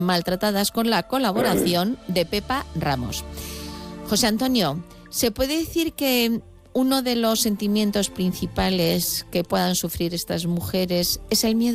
maltratadas, con la colaboración de Pepa Ramos. José Antonio, ¿se puede decir que uno de los sentimientos principales que puedan sufrir estas mujeres es el miedo